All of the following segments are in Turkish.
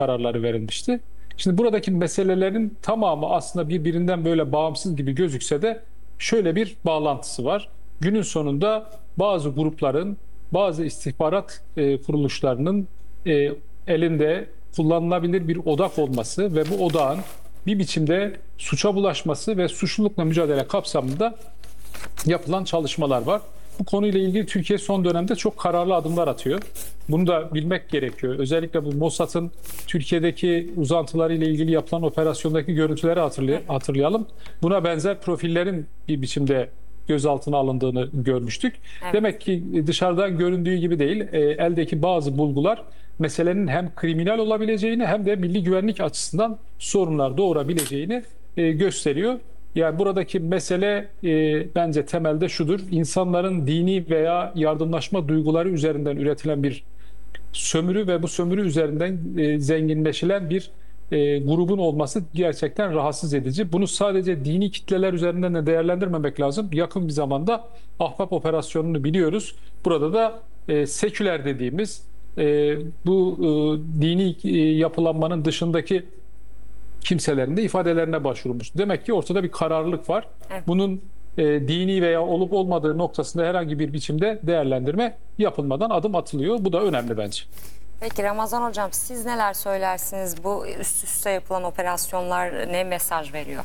kararları verilmişti. Şimdi buradaki meselelerin tamamı aslında birbirinden böyle bağımsız gibi gözükse de şöyle bir bağlantısı var. Günün sonunda bazı grupların, bazı istihbarat kuruluşlarının elinde kullanılabilir bir odak olması ve bu odağın bir biçimde suça bulaşması ve suçlulukla mücadele kapsamında yapılan çalışmalar var. Bu konuyla ilgili Türkiye son dönemde çok kararlı adımlar atıyor. Bunu da bilmek gerekiyor. Özellikle bu Mossad'ın Türkiye'deki uzantılarıyla ilgili yapılan operasyondaki görüntüleri hatırlayalım. Buna benzer profillerin bir biçimde gözaltına alındığını görmüştük. Evet. Demek ki dışarıdan göründüğü gibi değil, eldeki bazı bulgular meselenin hem kriminal olabileceğini hem de milli güvenlik açısından sorunlar doğurabileceğini gösteriyor. Yani buradaki mesele bence temelde şudur: İnsanların dini veya yardımlaşma duyguları üzerinden üretilen bir sömürü ve bu sömürü üzerinden zenginleşilen bir grubun olması gerçekten rahatsız edici. Bunu sadece dini kitleler üzerinden de değerlendirmemek lazım. Yakın bir zamanda Ahbap operasyonunu biliyoruz. Burada da seküler dediğimiz bu dini yapılanmanın dışındaki kimselerin de ifadelerine başvurmuş. Demek ki ortada bir kararlılık var. Evet. Bunun dini veya olup olmadığı noktasında herhangi bir biçimde değerlendirme yapılmadan adım atılıyor. Bu da önemli bence. Peki Ramazan Hocam, siz neler söylersiniz? Bu üst üste yapılan operasyonlar ne mesaj veriyor?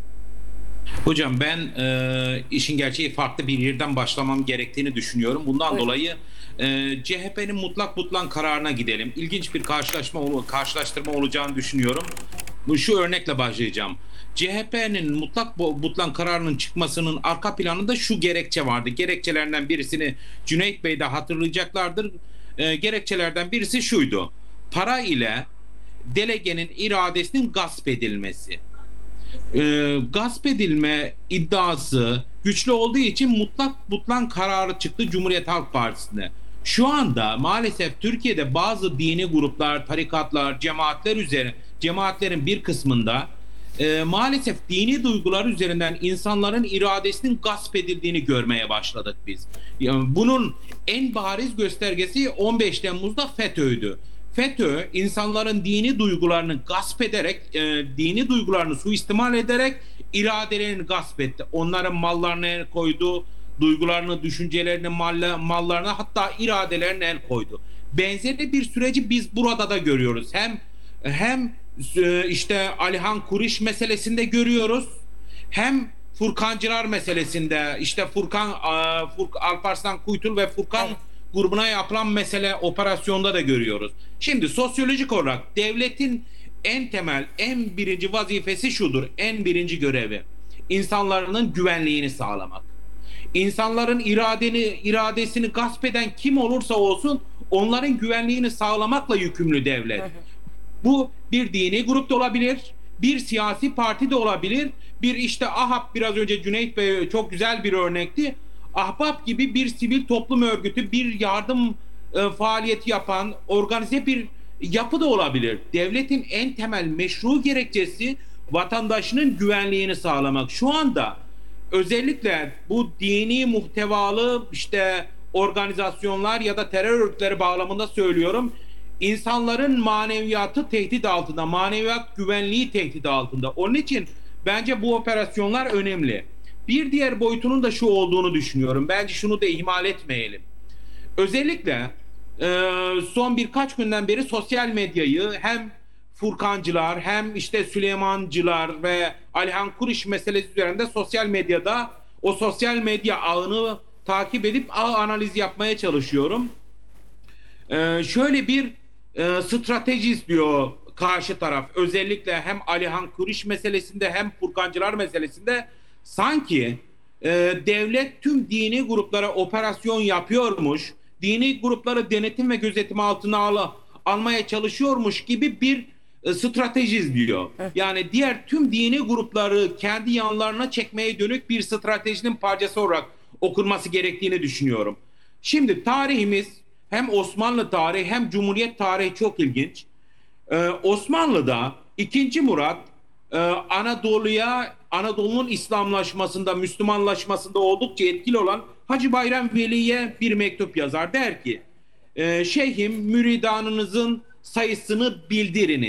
Hocam ben işin gerçeği farklı bir yerden başlamam gerektiğini düşünüyorum. Bundan Buyurun. dolayı CHP'nin mutlak butlan kararına gidelim. İlginç bir karşılaştırma olacağını düşünüyorum. Şu örnekle başlayacağım. CHP'nin mutlak butlan kararının çıkmasının arka planında şu gerekçe vardı. Gerekçelerden birisini Cüneyt Bey de hatırlayacaklardır. Gerekçelerden birisi şuydu: para ile delegenin iradesinin gasp edilmesi. Gasp edilme iddiası güçlü olduğu için mutlak butlan kararı çıktı Cumhuriyet Halk Partisi'ne. Şu anda maalesef Türkiye'de bazı dini gruplar, tarikatlar, cemaatlerin bir kısmında maalesef dini duygular üzerinden insanların iradesinin gasp edildiğini görmeye başladık biz. Yani bunun en bariz göstergesi 15 Temmuz'da FETÖ'ydü. FETÖ insanların dini duygularını gasp ederek, dini duygularını suistimal ederek iradelerini gasp etti. Onların mallarına el koydu, duygularını, düşüncelerini, mallarına, hatta iradelerine el koydu. Benzeri bir süreci biz burada da görüyoruz. Hem işte Alihan Kuriş meselesinde görüyoruz, hem Furkancılar meselesinde, işte Alparslan Kuytul ve Furkan grubuna yapılan mesele operasyonda da görüyoruz. Şimdi sosyolojik olarak devletin en temel, en birinci vazifesi şudur, en birinci görevi: insanların güvenliğini sağlamak. İnsanların iradesini gasp eden kim olursa olsun onların güvenliğini sağlamakla yükümlü devlet. Bu bir dini grup da olabilir, bir siyasi parti de olabilir, bir işte AHAP, biraz önce Cüneyt Bey çok güzel bir örnekti. Ahbap gibi bir sivil toplum örgütü, bir yardım faaliyeti yapan organize bir yapı da olabilir. Devletin en temel meşru gerekçesi vatandaşının güvenliğini sağlamak. Şu anda özellikle bu dini muhtevalı işte organizasyonlar ya da terör örgütleri bağlamında söylüyorum, insanların maneviyatı tehdit altında, maneviyat güvenliği tehdit altında. Onun için bence bu operasyonlar önemli. Bir diğer boyutunun da şu olduğunu düşünüyorum. Bence şunu da ihmal etmeyelim. Özellikle son birkaç günden beri sosyal medyayı hem Furkancılar hem işte Süleymancılar ve Alihan Kuriş meselesi üzerinde sosyal medyada o sosyal medya ağını takip edip ağ analizi yapmaya çalışıyorum. Şöyle bir strateji istiyor karşı taraf. Özellikle hem Alihan Kuriş meselesinde hem Furkancılar meselesinde sanki devlet tüm dini gruplara operasyon yapıyormuş, dini grupları denetim ve gözetim altına almaya çalışıyormuş gibi bir strateji izliyor. Yani diğer tüm dini grupları kendi yanlarına çekmeye dönük bir stratejinin parçası olarak okunması gerektiğini düşünüyorum. Şimdi tarihimiz, hem Osmanlı tarihi hem Cumhuriyet tarihi çok ilginç. Osmanlı'da 2. Murat Anadolu'nun İslamlaşmasında, Müslümanlaşmasında oldukça etkili olan Hacı Bayram Veli'ye bir mektup yazar. Der ki, şeyhim, müridanınızın sayısını bildiriniz.